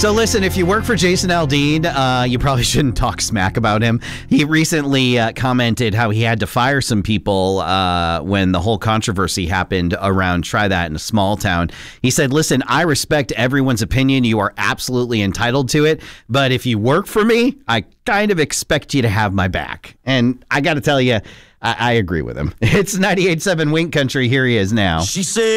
So listen, if you work for Jason Aldean, you probably shouldn't talk smack about him. He recently commented how he had to fire some people when the whole controversy happened around Try That in a Small Town. He said, listen, I respect everyone's opinion. You are absolutely entitled to it. But if you work for me, I kind of expect you to have my back. And I got to tell you, I agree with him. It's 98.7 Wink Country. Here he is now. She said.